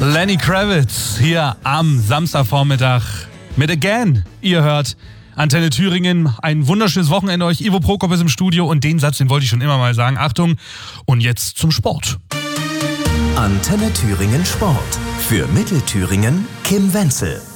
Lenny Kravitz hier am Samstagvormittag mit Again. Ihr hört Antenne Thüringen. Ein wunderschönes Wochenende euch. Ivo Prokop ist im Studio und den Satz, den wollte ich schon immer mal sagen. Achtung, und jetzt zum Sport. Antenne Thüringen Sport. Für Mittelthüringen Kim Wenzel.